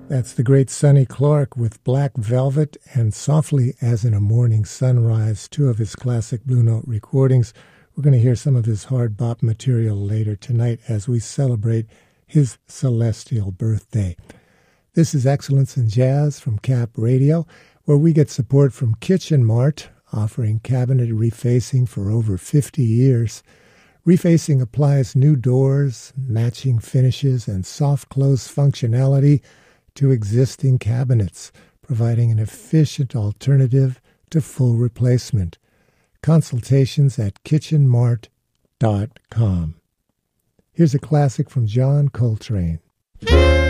That's the great Sonny Clark with Black Velvet and Softly as in a Morning Sunrise, two of his classic Blue Note recordings. We're going to hear some of his hard bop material later tonight as we celebrate his celestial birthday. This is Excellence in Jazz from Cap Radio, where we get support from Kitchen Mart, offering cabinet refacing for over 50 years. Refacing applies new doors, matching finishes, and soft close functionality to existing cabinets, providing an efficient alternative to full replacement. Consultations at kitchenmart.com. Here's a classic from John Coltrane.